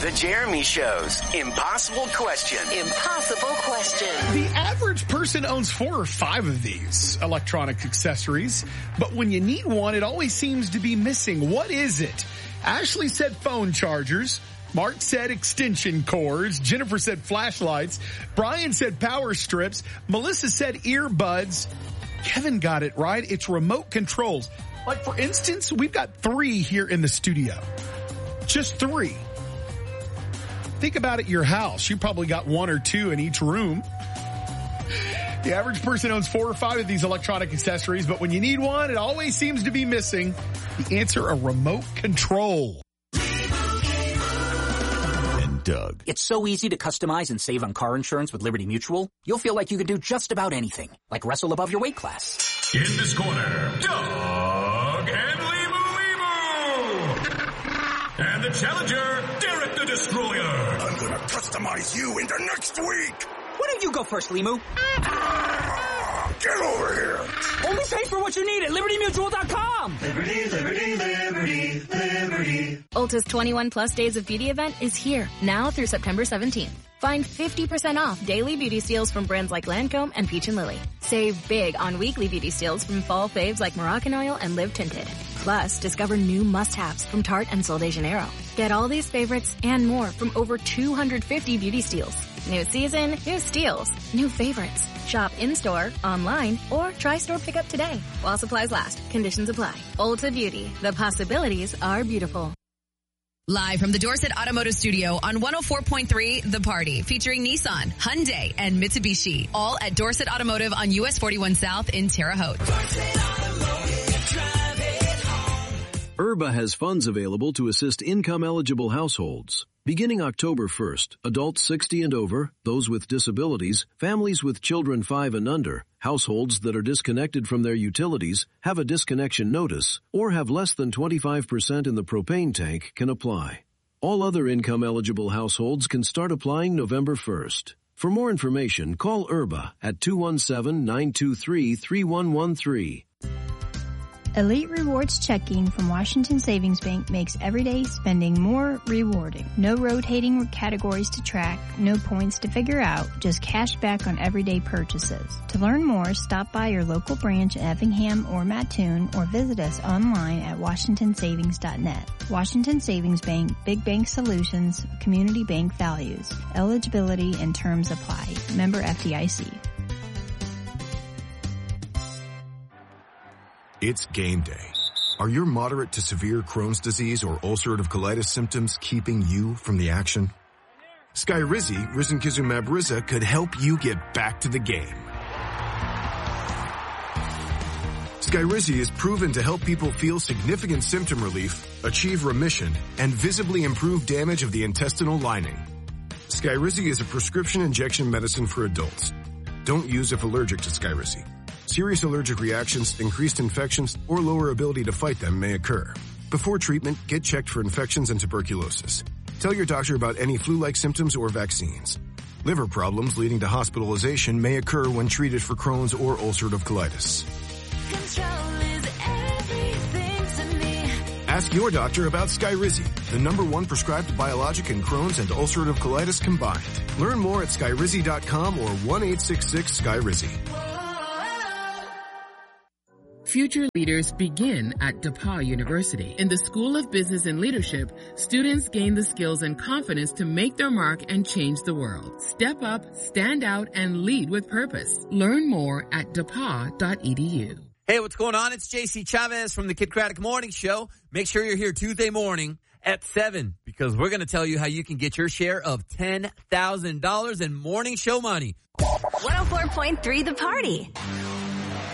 The Jeremy Show's Impossible Question. Impossible Question. The average person owns 4 or 5 of these electronic accessories, but when you need one, it always seems to be missing. What is it? Ashley said phone chargers. Mark said extension cords. Jennifer said flashlights. Brian said power strips. Melissa said earbuds. Kevin got it right. It's remote controls. Like, for instance, we've got 3 here in the studio. Just 3. Think about it, your house. You probably got 1 or 2 in each room. The average person owns 4 or 5 of these electronic accessories, but when you need one, it always seems to be missing. The answer, a remote control. Doug. It's so easy to customize and save on car insurance with Liberty Mutual. You'll feel like you can do just about anything, like wrestle above your weight class. In this corner, Doug and Limu. And the challenger, Derek the Destroyer. I'm gonna customize you into next week. Why don't you go first, Limu? Get over here. Only pay for what you need at LibertyMutual.com. Liberty, liberty, liberty, liberty. Ulta's 21 plus days of beauty event is here now through September 17th. Find 50% off daily beauty steals from brands like Lancome and Peach & Lily. Save big on weekly beauty steals from fall faves like Moroccan Oil and Live Tinted. Plus, discover new must-haves from Tarte and Sol de Janeiro. Get all these favorites and more from over 250 beauty steals. New season, new steals, new favorites. Shop in-store, online, or try store pickup today. While supplies last, conditions apply. Ulta Beauty. The possibilities are beautiful. Live from the Dorset Automotive Studio on 104.3 The Party, featuring Nissan, Hyundai, and Mitsubishi. All at Dorset Automotive on US 41 South in Terre Haute. IRBA has funds available to assist income-eligible households. Beginning October 1st, adults 60 and over, those with disabilities, families with children 5 and under, households that are disconnected from their utilities, have a disconnection notice, or have less than 25% in the propane tank can apply. All other income-eligible households can start applying November 1st. For more information, call IRBA at 217-923-3113. Elite Rewards checking from Washington Savings Bank makes everyday spending more rewarding. No rotating categories to track, no points to figure out, just cash back on everyday purchases. To learn more, stop by your local branch in Effingham or Mattoon or visit us online at washingtonsavings.net. Washington Savings Bank, Big Bank Solutions, Community Bank Values. Eligibility and terms apply. Member FDIC. It's game day. Are your moderate to severe Crohn's disease or ulcerative colitis symptoms keeping you from the action? Skyrizi, risankizumab Riza, could help you get back to the game. Skyrizi is proven to help people feel significant symptom relief, achieve remission, and visibly improve damage of the intestinal lining. Skyrizi is a prescription injection medicine for adults. Don't use if allergic to Skyrizi. Serious allergic reactions, increased infections, or lower ability to fight them may occur. Before treatment, get checked for infections and tuberculosis. Tell your doctor about any flu-like symptoms or vaccines. Liver problems leading to hospitalization may occur when treated for Crohn's or ulcerative colitis. Ask your doctor about Skyrizi, the #1 prescribed biologic in Crohn's and ulcerative colitis combined. Learn more at skyrizi.com or 1-866-SKYRIZI. Future leaders begin at DePauw University. In the School of Business and Leadership, students gain the skills and confidence to make their mark and change the world. Step up, stand out, and lead with purpose. Learn more at depaw.edu. Hey, what's going on? It's JC Chavez from the Kid Craddock Morning Show. Make sure you're here Tuesday morning at 7 because we're going to tell you how you can get your share of $10,000 in morning show money. 104.3 The Party.